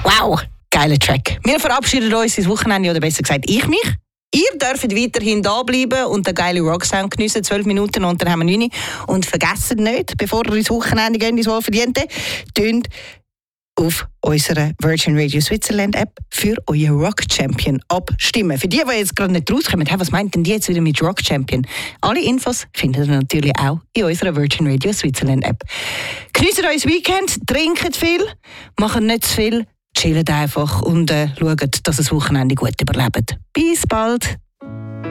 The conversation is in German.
Wow, geiler Track. Wir verabschieden uns ins Wochenende, oder besser gesagt, ich mich. Ihr dürft weiterhin da bleiben und den geilen Rocksound geniessen. 12 Minuten und dann haben wir 9. Und vergesst nicht, bevor ihr ins Wochenende geht, ins Wohlverdiente, tönt auf unserer Virgin Radio Switzerland App für euren Rock Champion abstimmen. Für die jetzt gerade nicht rauskommen, was meint denn die jetzt wieder mit Rock Champion? Alle Infos findet ihr natürlich auch in unserer Virgin Radio Switzerland App. Geniessen euer Weekend, trinkt viel, macht nicht zu viel, chillt einfach und schaut, dass ihr das Wochenende gut überlebt. Bis bald!